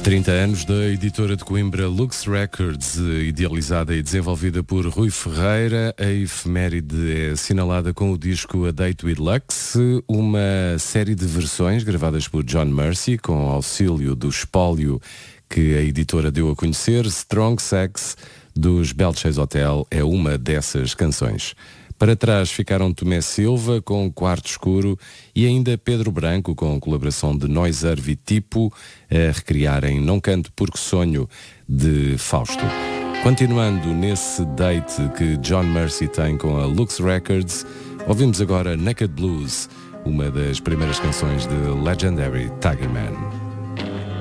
30 anos da editora de Coimbra Lux Records, idealizada e desenvolvida por Rui Ferreira. A efeméride é assinalada com o disco A Date with Lux, uma série de versões gravadas por John Mercy, com auxílio do espólio que a editora deu a conhecer. Strong Sex, dos Belchase Hotel, é uma dessas canções. Para trás ficaram Tomé Silva com Quarto Escuro e ainda Pedro Branco com colaboração de Noiser Vitipo a recriarem Não Canto Porque Sonho de Fausto. Continuando nesse date que John Mercy tem com a Lux Records, ouvimos agora Naked Blues, uma das primeiras canções de Legendary Taggy Man.